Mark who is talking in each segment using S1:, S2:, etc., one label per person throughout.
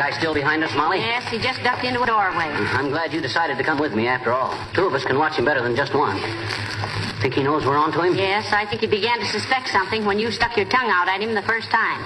S1: guy still behind us, Molly?
S2: Yes, he just ducked into a doorway.
S1: I'm glad you decided to come with me after all. Two of us can watch him better than just one. Think he knows we're on to him?
S2: Yes, I think he began to suspect something when you stuck your tongue out at him the first time.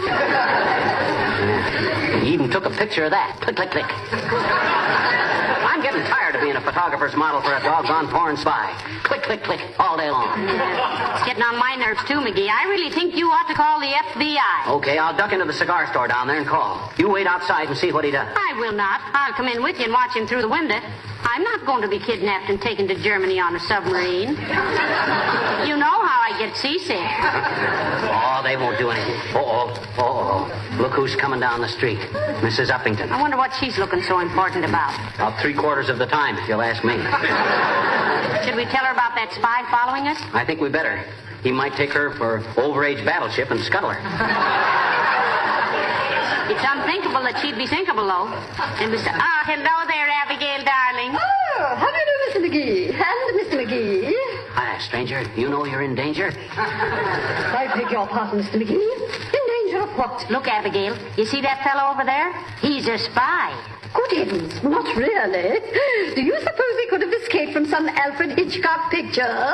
S1: He even took a picture of that. Click, click, click. I'm getting tired of being a photographer's model for a doggone foreign spy. Click, click, click, all day long.
S2: It's getting on my nerves, too, McGee. I really think you ought to call the FBI.
S1: Okay, I'll duck into the cigar store down there and call. You wait outside and see what he does.
S2: I will not. I'll come in with you and watch him through the window. I'm not going to be kidnapped and taken to Germany on a submarine. You know how I get seasick.
S1: Oh, they won't do anything. Uh-oh. Look who's coming down the street. Mrs. Uppington.
S2: I wonder what she's looking so important about.
S1: About 3/4 of the time, if you'll ask me.
S2: Should we tell her about that spy following us?
S1: I think we better. He might take her for overage battleship and scuttle her.
S2: It's unthinkable that she'd be thinkable, though. And hello there, Abigail, darling.
S3: Oh, how do you do, Mr. McGee? And Mr. McGee.
S1: Hi, stranger. You know you're in danger?
S3: I beg your pardon, Mr. McGee. In danger of what?
S2: Look, Abigail, you see that fellow over there? He's a spy.
S3: Good heavens, not really. Do you suppose he could have escaped from some Alfred Hitchcock picture?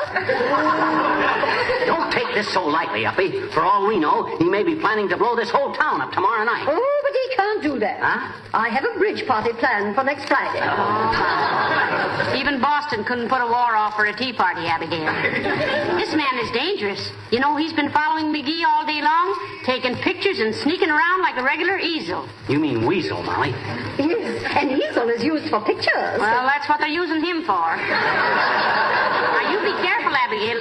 S1: Don't take this so lightly, Uppy. For all we know, he may be planning to blow this whole town up tomorrow night.
S3: Oh, but he can't do that.
S1: Huh?
S3: I have a bridge party planned for next Friday.
S2: Even Boston couldn't put a war off for a tea party, Abigail. This man is dangerous. You know, he's been following McGee all day long, taking pictures and sneaking around like a regular easel.
S1: You mean weasel, Molly?
S3: Yes, an easel is used for pictures.
S2: Well, that's what they're using him for. Now, you be careful, Abigail.